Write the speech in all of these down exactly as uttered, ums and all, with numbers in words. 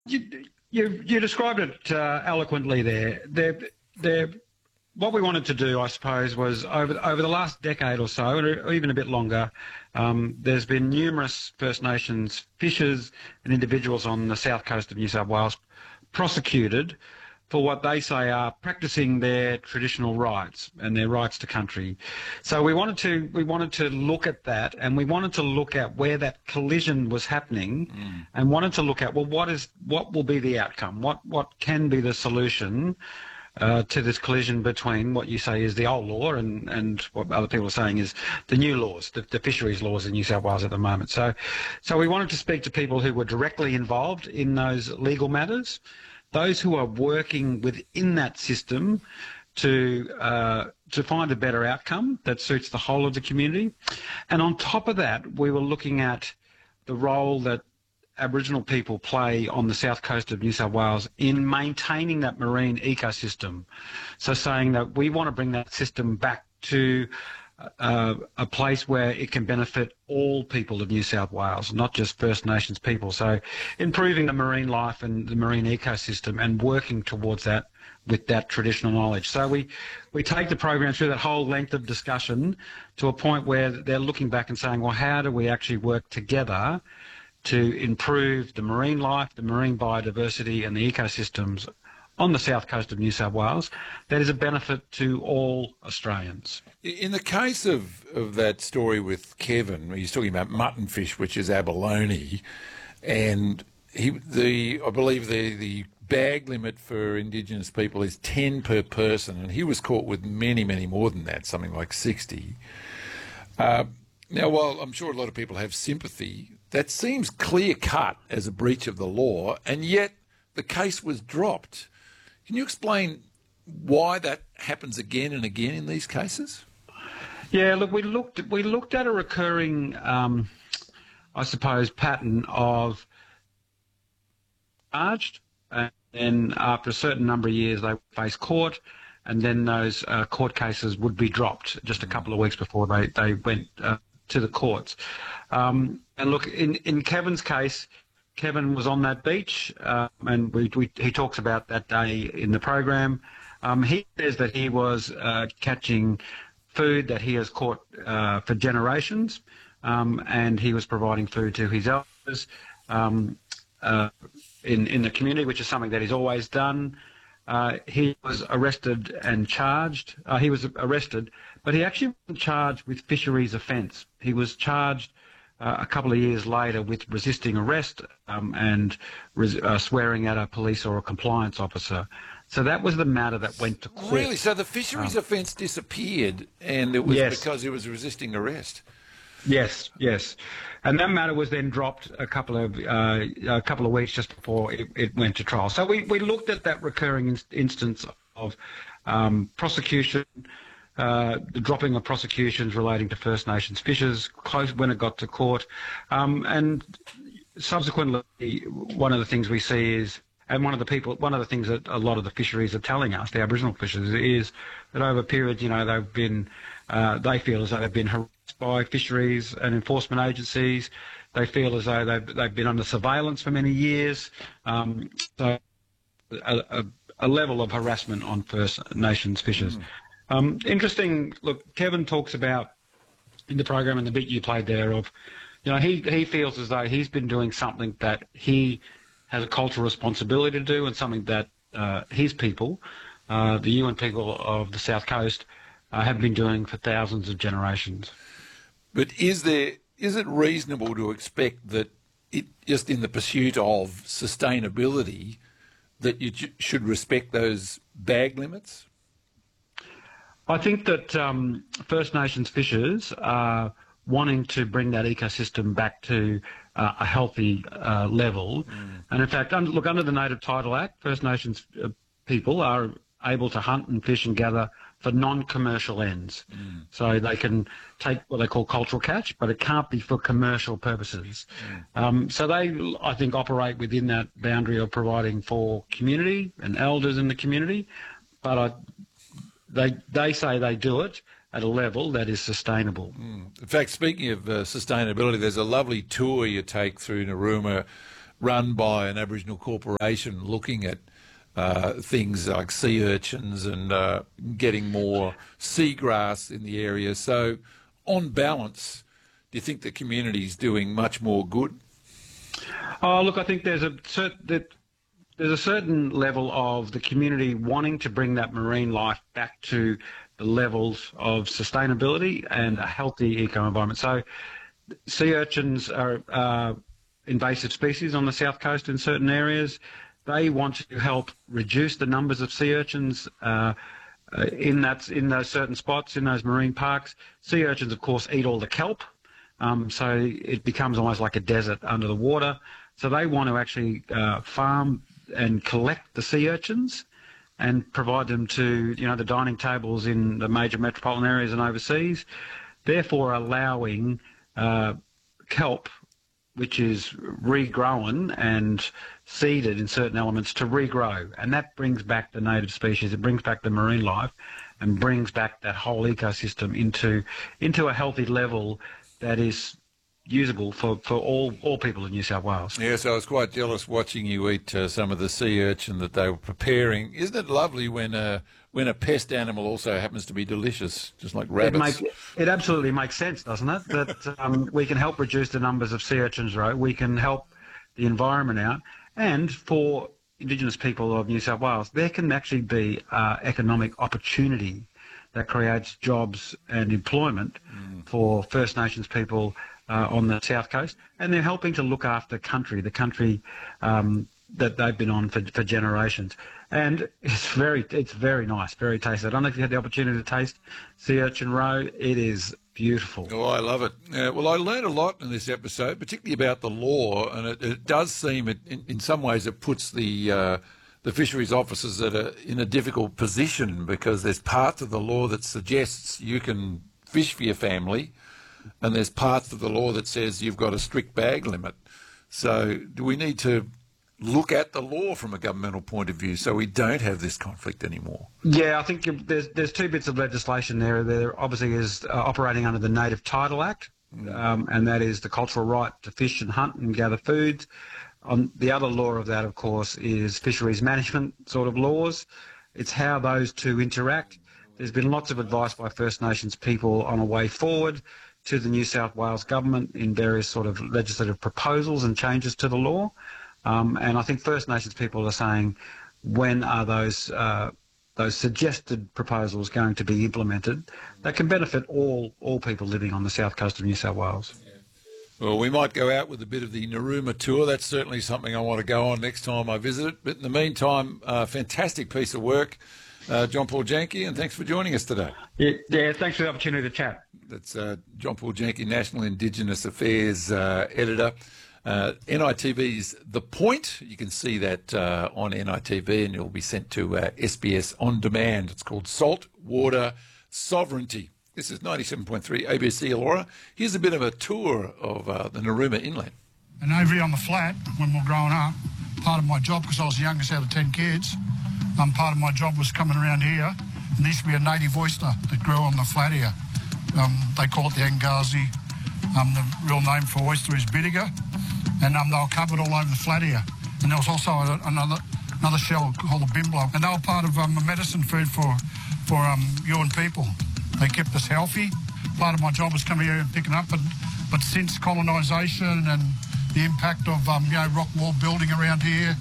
You, you, you described it uh, eloquently there. They're, they're, what we wanted to do, I suppose, was over over the last decade or so, or even a bit longer, um, there's been numerous First Nations fishers and individuals on the south coast of New South Wales prosecuted for what they say are practicing their traditional rights and their rights to country. So we wanted to we wanted to look at that, and we wanted to look at where that collision was happening, mm. and wanted to look at, well, what is what will be the outcome? What what can be the solution uh, to this collision between what you say is the old law and, and what other people are saying is the new laws, the, the fisheries laws in New South Wales at the moment. So, so we wanted to speak to people who were directly involved in those legal matters, those who are working within that system to uh, to find a better outcome that suits the whole of the community. And on top of that, we were looking at the role that Aboriginal people play on the south coast of New South Wales in maintaining that marine ecosystem. So saying that we want to bring that system back to Uh, a place where it can benefit all people of New South Wales, not just First Nations people. So improving the marine life and the marine ecosystem and working towards that with that traditional knowledge. So we, we take the program through that whole length of discussion to a point where they're looking back and saying, well, how do we actually work together to improve the marine life, the marine biodiversity and the ecosystems on the south coast of New South Wales that is a benefit to all Australians. In the case of, of that story with Kevin, he's talking about muttonfish, which is abalone, and he, the I believe the, the bag limit for Indigenous people is ten per person, and he was caught with many, many more than that, something like sixty. Uh, now, while I'm sure a lot of people have sympathy, that seems clear-cut as a breach of the law, and yet the case was dropped. Can you explain why that happens again and again in these cases? Yeah, look, we looked we looked at a recurring, um, I suppose, pattern of charged, and then after a certain number of years they face court, and then those uh, court cases would be dropped just a couple of weeks before they they went uh, to the courts. Um, and look, in in Kevin's case, Kevin was on that beach, uh, and we, we, he talks about that day in the program. Um, he says that he was uh, catching food that he has caught uh, for generations, um, and he was providing food to his elders um, uh, in, in the community, which is something that he's always done. Uh, he was arrested and charged. Uh, he was arrested, but he actually wasn't charged with fisheries offence. He was charged Uh, a couple of years later with resisting arrest um, and res uh, swearing at a police or a compliance officer. So that was the matter that went to court. Really? So the fisheries um, offence disappeared, and it was yes. because he was resisting arrest? Yes, yes. And that matter was then dropped a couple of uh, a couple of weeks just before it, it went to trial. So we, we looked at that recurring in instance of um, prosecution, Uh, the dropping of prosecutions relating to First Nations fishers close when it got to court, um, and subsequently, one of the things we see is, and one of the people, one of the things that a lot of the fisheries are telling us, the Aboriginal fishers, is that over a period, you know, they've been, uh, they feel as though they've been harassed by fisheries and enforcement agencies. They feel as though they've they've been under surveillance for many years. Um, so, a, a, a level of harassment on First Nations fishers. Mm. Um, interesting, look, Kevin talks about in the program and the bit you played there of, you know, he, he feels as though he's been doing something that he has a cultural responsibility to do and something that uh, his people, uh, the Yuin people of the South Coast, uh, have been doing for thousands of generations. But is there, is it reasonable to expect that it, just in the pursuit of sustainability, that you should respect those bag limits? I think that um, First Nations fishers are wanting to bring that ecosystem back to uh, a healthy uh, level. Mm. And in fact, under, look, under the Native Title Act, First Nations uh, people are able to hunt and fish and gather for non-commercial ends. Mm. So they can take what they call cultural catch, but it can't be for commercial purposes. Mm. Um, so they, I think, operate within that boundary of providing for community and elders in the community. But I They they say they do it at a level that is sustainable. Mm. In fact, speaking of uh, sustainability, there's a lovely tour you take through Narooma run by an Aboriginal corporation looking at uh, things like sea urchins and uh, getting more seagrass in the area. So, on balance, do you think the community's doing much more good? Oh, look, I think there's a certain that there's a certain level of the community wanting to bring that marine life back to the levels of sustainability and a healthy eco environment. So, sea urchins are uh, invasive species on the south coast in certain areas. They want to help reduce the numbers of sea urchins uh, uh, in that in those certain spots in those marine parks. Sea urchins, of course, eat all the kelp. Um, so it becomes almost like a desert under the water. So they want to actually uh, farm and collect the sea urchins and provide them to, you know, the dining tables in the major metropolitan areas and overseas, therefore allowing uh, kelp, which is regrown and seeded in certain elements, to regrow. And that brings back the native species, it brings back the marine life and brings back that whole ecosystem into, into a healthy level that is usable for, for all, all people in New South Wales. Yes, I was quite jealous watching you eat uh, some of the sea urchin that they were preparing. Isn't it lovely when a, when a pest animal also happens to be delicious, just like rabbits? It, make, it absolutely makes sense, doesn't it? That um, we can help reduce the numbers of sea urchins, right? We can help the environment out. And for Indigenous people of New South Wales, there can actually be uh, economic opportunity that creates jobs and employment mm. for First Nations people uh, on the south coast, and they're helping to look after country, the country um, that they've been on for, for generations. And it's very, it's very nice, very tasty. I don't know if you had the opportunity to taste sea urchin roe. It is beautiful. Oh, I love it. Uh, well, I learned a lot in this episode, particularly about the law, and it, it does seem, it, in, in some ways, it puts the uh, the fisheries officers at a, in a difficult position, because there's parts of the law that suggests you can fish for your family, and there's parts of the law that says you've got a strict bag limit. So do we need to look at the law from a governmental point of view so we don't have this conflict anymore? Yeah, I think there's there's two bits of legislation there. There obviously is uh, operating under the Native Title Act, mm. um, and that is the cultural right to fish and hunt and gather foods. On the other law of that, of course, is fisheries management sort of laws. It's how those two interact. There's been lots of advice by First Nations people on a way forward to the New South Wales government in various sort of legislative proposals and changes to the law. Um, and I think First Nations people are saying, when are those uh, those suggested proposals going to be implemented that can benefit all all people living on the south coast of New South Wales? Yeah. Well, we might go out with a bit of the Narooma tour. That's certainly something I want to go on next time I visit it. But in the meantime, uh, fantastic piece of work, uh, John Paul Janke, and thanks for joining us today. Yeah, yeah, thanks for the opportunity to chat. That's uh, John Paul Janke, National Indigenous Affairs uh, Editor. Uh, N I T V's The Point. You can see that uh, on N I T V, and you'll be sent to uh, S B S On Demand. It's called Salt Water Sovereignty. This is ninety-seven point three A B C Elora. Here's a bit of a tour of uh, the Narooma Inlet. And over here on the flat, when we were growing up, part of my job, because I was the youngest out of ten kids, um, part of my job was coming around here, and there used to be a native oyster that grew on the flat here. Um, they call it the Angazi. Um, the real name for oyster is Bidiga, and um, they were covered all over the flat here. And there was also a, another another shell called a bimblo, and they were part of um, a medicine food for for um, Yuin people. They kept us healthy. Part of my job was coming here and picking up, but but since colonisation and the impact of um, you know rock wall building around here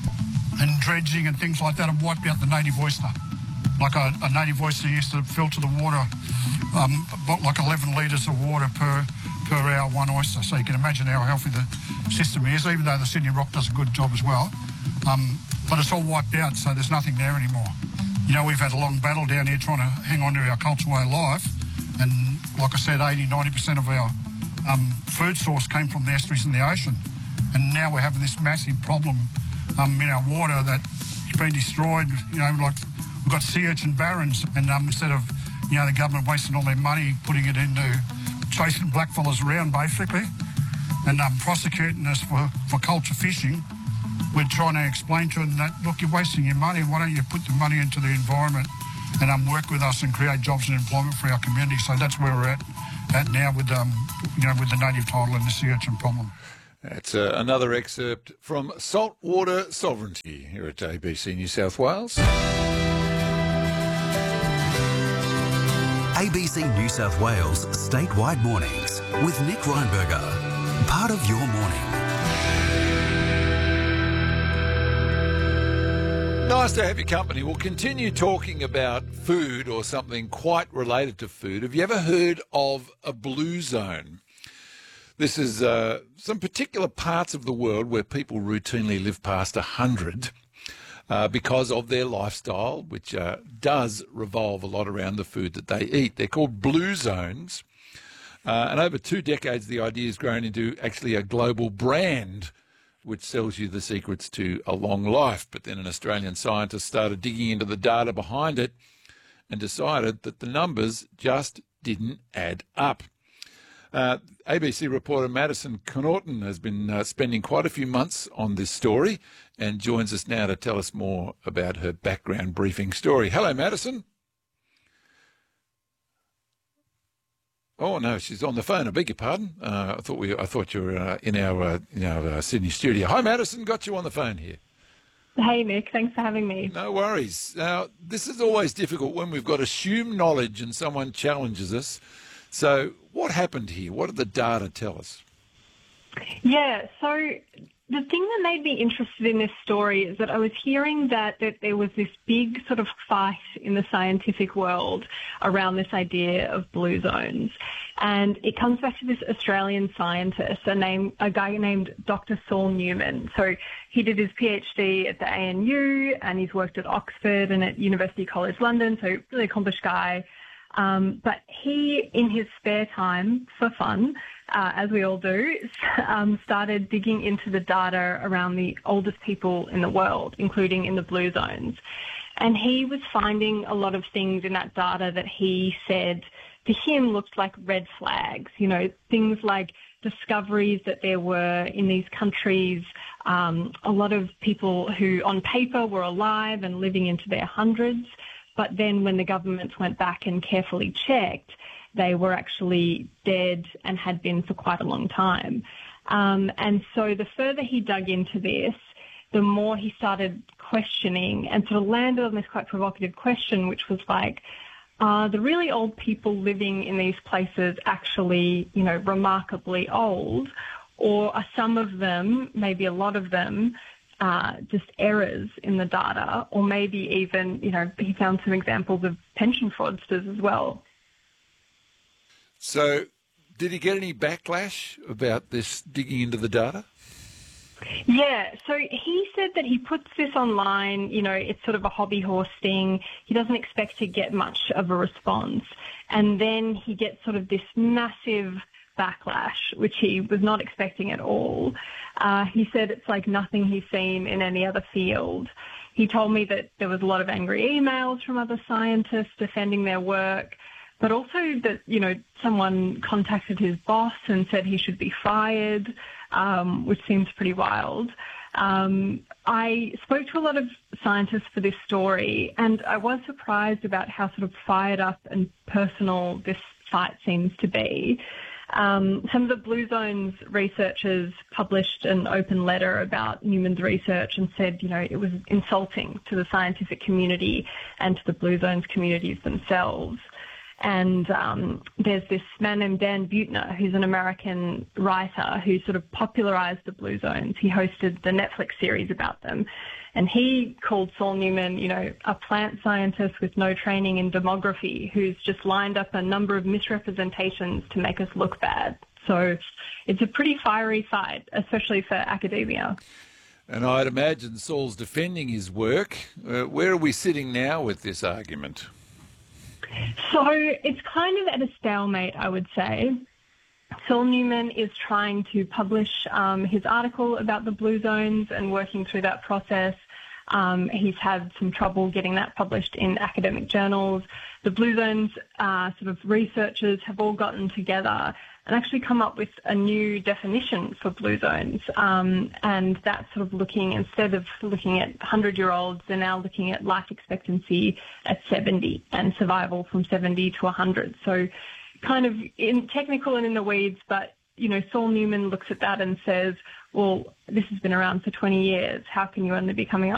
and dredging and things like that have wiped out the native oyster. Like a, a native oyster used to filter the water, um, like eleven litres of water per per hour, one oyster. So you can imagine how healthy the system is, even though the Sydney Rock does a good job as well. Um, but it's all wiped out, so there's nothing there anymore. You know, we've had a long battle down here trying to hang on to our cultural way of life. And like I said, eighty, ninety percent of our um, food source came from the estuaries and the ocean. And now we're having this massive problem um, in our water that's been destroyed. You know, like we've got sea urchin barrens. And um, instead of, you know, the government wasting all their money putting it into chasing blackfellas around, basically, and um, prosecuting us for, for culture fishing, we're trying to explain to them that, look, you're wasting your money. Why don't you put the money into the environment and um, work with us and create jobs and employment for our community? So that's where we're at, at now with, um, you know, with the native title and the sea urchin problem. That's uh, another excerpt from Saltwater Sovereignty here at A B C New South Wales. A B C New South Wales statewide mornings with Nick Reinberger. Part of your morning. Nice to have your company. We'll continue talking about food or something quite related to food. Have you ever heard of a blue zone? This is uh, some particular parts of the world where people routinely live past one hundred uh, because of their lifestyle, which uh, does revolve a lot around the food that they eat. They're called blue zones. Uh, and over two decades, the idea has grown into actually a global brand which sells you the secrets to a long life. But then an Australian scientist started digging into the data behind it and decided that the numbers just didn't add up. Uh, A B C reporter Madison Connaughton has been uh, spending quite a few months on this story and joins us now to tell us more about her background briefing story. Hello, Madison. Oh no, she's on the phone. I beg your pardon. Uh, I thought we, I thought you were uh, in our, uh, in our uh, Sydney studio. Hi, Madison. Got you on the phone here. Hey, Nick. Thanks for having me. No worries. Now, this is always difficult when we've got assumed knowledge and someone challenges us. So, what happened here? What did the data tell us? Yeah. So, the thing that made me interested in this story is that I was hearing that, that there was this big sort of fight in the scientific world around this idea of blue zones. And it comes back to this Australian scientist, a, name, a guy named Doctor Saul Newman. So he did his PhD at the A N U and he's worked at Oxford and at University College London, so really accomplished guy. Um, but he, in his spare time, for fun, uh, as we all do, um, started digging into the data around the oldest people in the world, including in the blue zones. And he was finding a lot of things in that data that he said to him looked like red flags, you know, things like discoveries that there were in these countries, um, a lot of people who on paper were alive and living into their hundreds. But then when the governments went back and carefully checked, they were actually dead and had been for quite a long time. Um, and so the further he dug into this, the more he started questioning and sort of landed on this quite provocative question, which was like, are the really old people living in these places actually, you know, remarkably old? Or are some of them, maybe a lot of them, Uh, just errors in the data, or maybe even, you know, he found some examples of pension fraudsters as well. So did he get any backlash about this digging into the data? Yeah, so he said that he puts this online, you know, it's sort of a hobby horse thing. He doesn't expect to get much of a response. And then he gets sort of this massive backlash, which he was not expecting at all. Uh, he said it's like nothing he's seen in any other field. He told me that there was a lot of angry emails from other scientists defending their work, but also that, you know, someone contacted his boss and said he should be fired, um, which seems pretty wild. Um, I spoke to a lot of scientists for this story, and I was surprised about how sort of fired up and personal this fight seems to be. Um, some of the Blue Zones researchers published an open letter about Newman's research and said, you know, it was insulting to the scientific community and to the Blue Zones communities themselves. And um, there's this man named Dan Buettner, who's an American writer who sort of popularized the Blue Zones. He hosted the Netflix series about them. And he called Saul Newman, you know, a plant scientist with no training in demography who's just lined up a number of misrepresentations to make us look bad. So it's a pretty fiery fight, especially for academia. And I'd imagine Saul's defending his work. Uh, where are we sitting now with this argument? So it's kind of at a stalemate, I would say. Saul Newman is trying to publish um, his article about the Blue Zones and working through that process. Um, he's had some trouble getting that published in academic journals. The Blue Zones uh, sort of researchers have all gotten together and actually come up with a new definition for Blue Zones. Um, and that's sort of looking, instead of looking at hundred-year-olds, they're now looking at life expectancy at seventy and survival from seventy to one hundred. So kind of in technical and in the weeds, but you know, Saul Newman looks at that and says, well, this has been around for twenty years. How can you only be coming up